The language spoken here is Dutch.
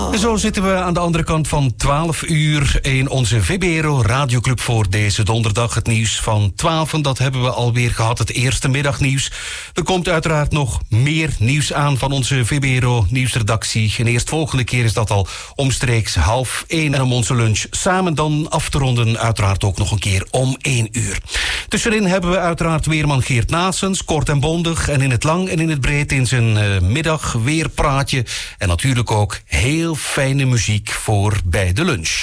En zo zitten we aan de andere kant van 12 uur in onze VBRO Radioclub voor deze donderdag. Het nieuws van 12, dat hebben we alweer gehad, het eerste middagnieuws. Er komt uiteraard nog meer nieuws aan van onze VBRO nieuwsredactie. En eerst volgende keer is dat al omstreeks 12:30. En om onze lunch samen dan af te ronden, uiteraard ook nog een keer om 1 uur. Tussenin hebben we uiteraard weerman Geert Naessens, kort en bondig en in het lang en in het breed in zijn middag weerpraatje. En natuurlijk ook heel fijne muziek voor bij de lunch.